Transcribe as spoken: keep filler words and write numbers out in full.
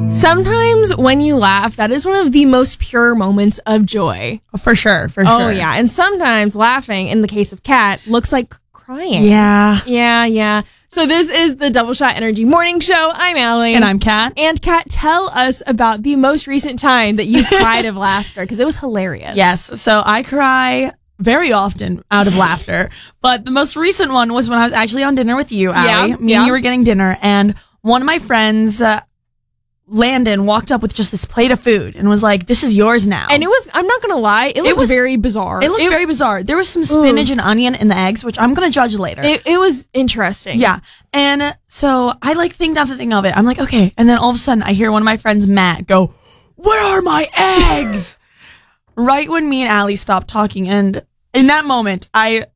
Sometimes when you laugh, that is one of the most pure moments of joy. For sure, for Oh, sure. yeah. And sometimes laughing, in the case of Kat, looks like crying. Yeah. Yeah, yeah. So this is the Double Shot Energy Morning Show. I'm Allie. And I'm Kat. And Kat, tell us about the most recent time that you cried of laughter, because it was hilarious. Yes. So I cry very often out of laughter. But the most recent one was when I was actually on dinner with you, Allie. Yeah, Me yeah. and you were getting dinner, and one of my friends, uh, Landon, walked up with just this plate of food and was like, "This is yours now." And it was, I'm not going to lie, it looked was- very bizarre. It looked very bizarre. There was some spinach and onion in the eggs, which I'm going to judge later. It, it was interesting. Yeah. And so I like think nothing of it. I'm like, okay. And then all of a sudden I hear one of my friends, Matt, go, "Where are my eggs?" Right when me and Allie stopped talking. And in that moment, I